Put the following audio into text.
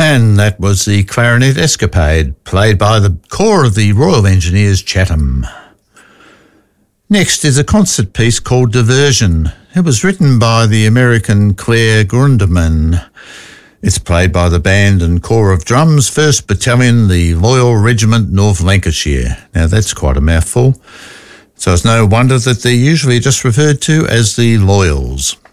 And that was the Clarinet Escapade, played by the corps of the Royal Engineers Chatham. Next is a concert piece called Diversion. It was written by the American Claire Grundemann. It's played by the band and corps of drums, 1st Battalion, the Loyal Regiment, North Lancashire. Now that's quite a mouthful, so it's no wonder that they're usually just referred to as the Loyals.